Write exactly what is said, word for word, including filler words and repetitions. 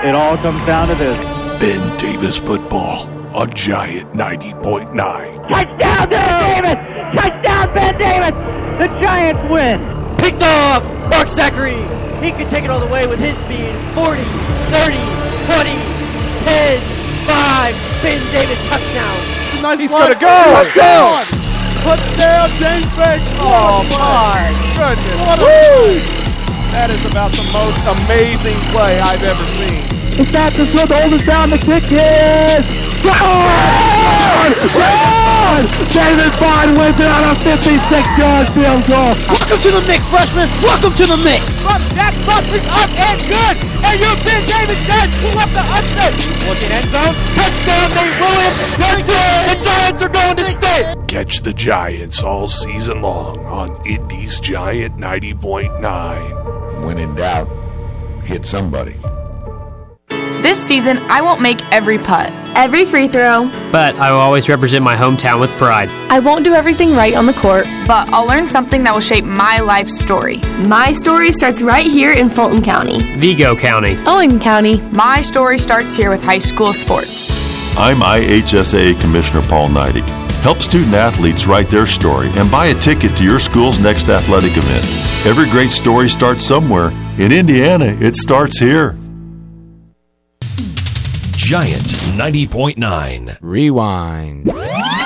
it all comes down to this. Ben Davis football on Giant ninety point nine. Touchdown, Ben Davis! Touchdown, Ben Davis! The Giants win! Picked off! Mark Zachary! He could take it all the way with his speed. forty, thirty, twenty, ten, five. Ben Davis touchdown. Nice He's going to go. Touchdown. Touchdown, James Banks. Oh, my goodness. What a that is about the most amazing play I've ever seen. It's not the good holding down the kick is. Gone! Gone! David Bond wins it on a fifty-six yard field goal. Welcome to the Mick, freshman. Welcome to the Mick. But that bumper's up and good. And you've been David Giants pull up the upset. Looking end zone. Touchdown, Nate Williams. That's it. The Giants are going to stay. Catch the Giants all season long on Indy's Giant ninety point nine. When in doubt, hit somebody. This season, I won't make every putt, every free throw, but I will always represent my hometown with pride. I won't do everything right on the court, but I'll learn something that will shape my life story. My story starts right here in Fulton County, Vigo County, Owen County. My story starts here with high school sports. I'm I H S A Commissioner Paul Neidig. Help student athletes write their story and buy a ticket to your school's next athletic event. Every great story starts somewhere. In Indiana, it starts here. Giant ninety point nine. Rewind.